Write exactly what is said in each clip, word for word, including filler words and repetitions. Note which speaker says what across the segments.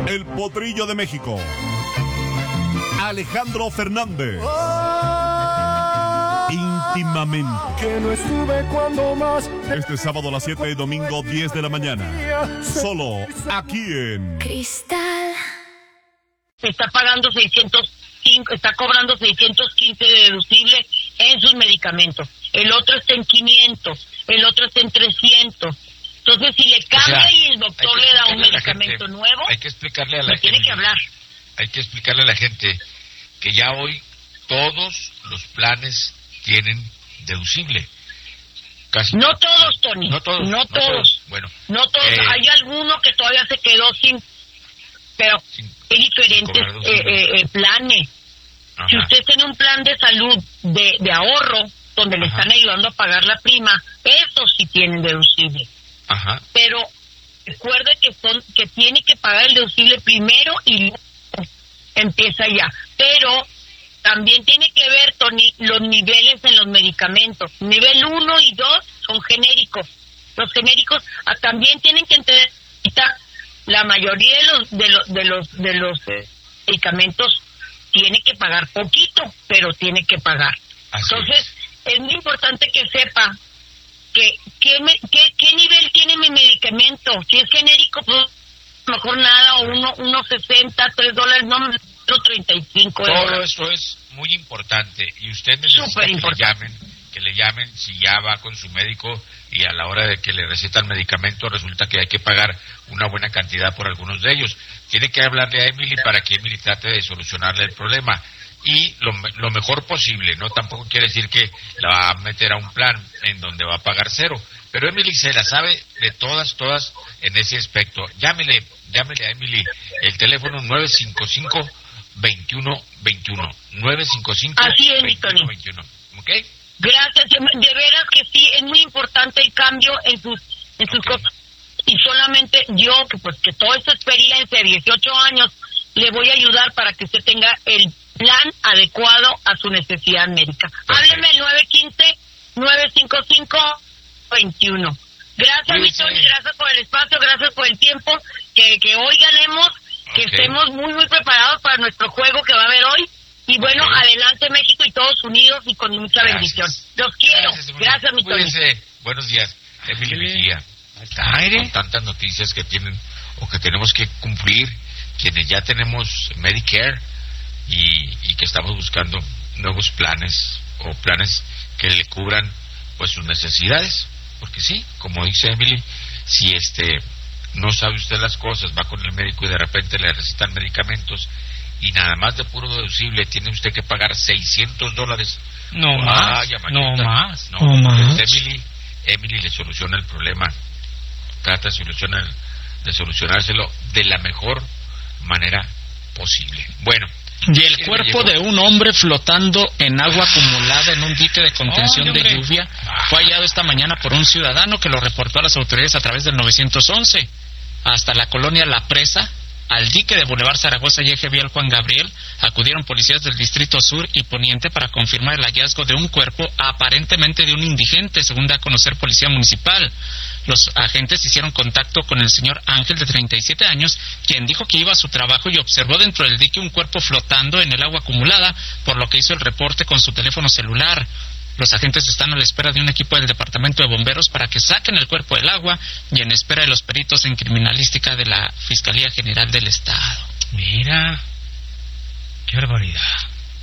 Speaker 1: El Potrillo de México, Alejandro Fernández. Íntimamente.
Speaker 2: Que no estuve cuando más.
Speaker 1: Este sábado a las siete y domingo diez de la mañana. Solo aquí en
Speaker 3: Cristal.
Speaker 4: Está pagando seiscientos cinco, está cobrando seiscientos quince de deducible en sus medicamentos. El otro está en quinientos, el otro está en trescientos. Entonces, si le cambia, o sea, y el doctor le da un medicamento gente, nuevo,
Speaker 5: hay que explicarle a la gente,
Speaker 4: tiene que hablar.
Speaker 5: Hay que explicarle a la gente que ya hoy todos los planes tienen deducible. Casi
Speaker 4: no todos, Tony.
Speaker 5: No todos.
Speaker 4: No,
Speaker 5: no
Speaker 4: todos.
Speaker 5: todos. Bueno.
Speaker 4: No todos.
Speaker 5: Eh,
Speaker 4: hay alguno que todavía se quedó sin, pero
Speaker 5: sin,
Speaker 4: hay diferentes eh, eh, planes. Ajá. Si usted tiene un plan de salud de, de ahorro, donde le Ajá. están ayudando a pagar la prima, esos sí tienen deducible.
Speaker 5: Ajá.
Speaker 4: Pero recuerde que son que tiene que pagar el deducible primero y luego empieza ya. Pero también tiene que ver, Tony, los niveles en los medicamentos. Nivel uno y dos son genéricos. Los genéricos ah, también tienen que entender la mayoría de los de los de los de los eh, medicamentos tiene que pagar poquito, pero tiene que pagar.
Speaker 5: Así
Speaker 4: Entonces,
Speaker 5: es.
Speaker 4: es muy importante que sepa que qué me, qué, qué nivel tiene mi medicamento. Si es genérico, pues mejor nada, o uno uno sesenta, tres dólares, no, treinta y cinco
Speaker 5: Todo
Speaker 4: euros.
Speaker 5: eso es muy importante y usted necesita que le llamen, que le llamen si ya va con su médico y a la hora de que le recetan medicamento resulta que hay que pagar una buena cantidad por algunos de ellos. Tiene que hablarle a Emily para que Emily trate de solucionarle el problema y lo, lo mejor posible, ¿no? Tampoco quiere decir que la va a meter a un plan en donde va a pagar cero, pero Emily se la sabe de todas, todas en ese aspecto. Llámele, llámele a Emily, el teléfono nueve cinco cinco, veintiuno veintiuno, nueve cinco cinco,
Speaker 4: Así es, veintiuno
Speaker 5: veintiuno, ¿ok?
Speaker 4: Gracias, de veras que sí, es muy importante el cambio en sus en sus
Speaker 5: okay.
Speaker 4: cosas. Y solamente yo, que pues que toda esta experiencia, dieciocho años, le voy a ayudar para que usted tenga el plan adecuado a su necesidad médica. Perfecto. Hábleme al nueve uno cinco, nueve cinco cinco, veintiuno. Gracias, mi Tony, gracias por el espacio, gracias por el tiempo, que, que hoy ganemos, que okay. estemos muy, muy preparados para nuestro juego que va a haber hoy. Y bueno, okay. adelante México y todos unidos y con mucha gracias. bendición. Los quiero. Gracias, gracias mi Tony.
Speaker 5: Buenos días, Emily Mejía. Con tantas noticias que tienen o que tenemos que cumplir, quienes ya tenemos Medicare y, y que estamos buscando nuevos planes o planes que le cubran pues sus necesidades, porque sí, como dice Emily, si este no sabe usted las cosas, va con el médico y de repente le recetan medicamentos y nada más de puro deducible tiene usted que pagar seiscientos dólares.
Speaker 6: No
Speaker 5: oh,
Speaker 6: más,
Speaker 5: ay,
Speaker 6: no más,
Speaker 5: no,
Speaker 6: no más.
Speaker 5: Emily, Emily le soluciona el problema, trata de solucionar, de solucionárselo de la mejor manera posible. Bueno.
Speaker 6: Y el cuerpo de un hombre flotando en agua acumulada en un dique de contención oh, de lluvia fue hallado esta mañana por un ciudadano que lo reportó a las autoridades a través del nueve once. Hasta la colonia La Presa, al dique de Boulevard Zaragoza y Eje Vial Juan Gabriel, acudieron policías del Distrito Sur y Poniente para confirmar el hallazgo de un cuerpo aparentemente de un indigente, según da a conocer Policía Municipal. Los agentes hicieron contacto con el señor Ángel, de treinta y siete años, quien dijo que iba a su trabajo y observó dentro del dique un cuerpo flotando en el agua acumulada, por lo que hizo el reporte con su teléfono celular. Los agentes están a la espera de un equipo del Departamento de Bomberos para que saquen el cuerpo del agua y en espera de los peritos en criminalística de la Fiscalía General del Estado. Mira, qué barbaridad.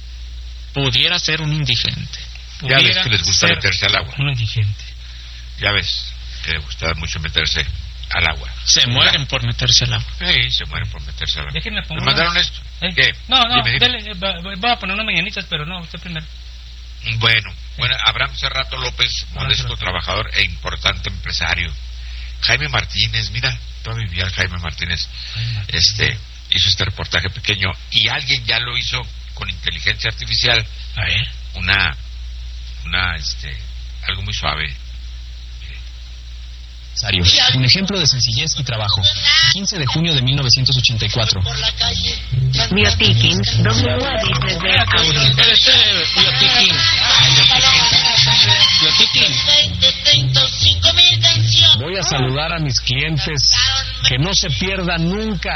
Speaker 5: Pudiera ser un indigente. Ya ves que les gusta meterse al agua.
Speaker 6: Un indigente.
Speaker 5: Ya ves que les gusta mucho meterse al agua.
Speaker 6: Se mueren por meterse al agua.
Speaker 5: Sí, se mueren por meterse al agua.
Speaker 6: Déjenme poner.
Speaker 5: ¿Me mandaron esto?
Speaker 6: ¿Eh?
Speaker 5: ¿Qué?
Speaker 6: No, no,
Speaker 5: dime, dime.
Speaker 6: Dele, voy a poner unas mañanitas, pero no, usted primero.
Speaker 5: Bueno, bueno, Abraham Cerrato López, modesto ah, trabajador e importante empresario. Jaime Martínez, mira, todavía vivía Jaime Martínez, Jaime Martínez, este, hizo este reportaje pequeño y alguien ya lo hizo con inteligencia artificial.
Speaker 6: A ver.
Speaker 5: Una, una, este, algo muy suave.
Speaker 7: Un ejemplo de sencillez y trabajo. quince de junio de mil novecientos ochenta y cuatro.
Speaker 4: Biotiquín, W A dices de audio.
Speaker 6: Biotiquín. Biotiquín.
Speaker 7: Voy a saludar a mis clientes, que no se pierdan nunca